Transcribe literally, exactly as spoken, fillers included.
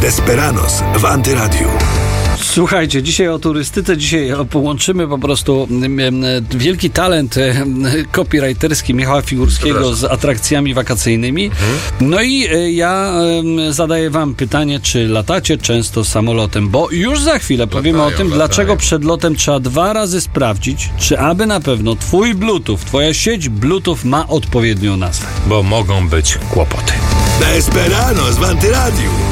Desperados w Antyradiu. Słuchajcie, dzisiaj o turystyce, dzisiaj połączymy po prostu wielki talent copywriterski Michała Figurskiego z atrakcjami wakacyjnymi. Hmm. No i ja zadaję wam pytanie, czy latacie często samolotem, bo już za chwilę powiemy latają, o tym, latają. Dlaczego przed lotem trzeba dwa razy sprawdzić, czy aby na pewno twój Bluetooth, twoja sieć Bluetooth ma odpowiednią nazwę. Bo mogą być kłopoty. Desperados w Antyradiu.